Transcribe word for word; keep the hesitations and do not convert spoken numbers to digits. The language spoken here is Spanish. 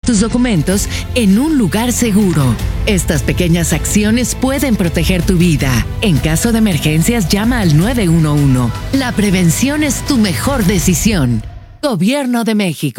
tus documentos en un lugar seguro. Estas pequeñas acciones pueden proteger tu vida. En caso de emergencias, llama al nueve uno uno. La prevención es tu mejor decisión. Gobierno de México.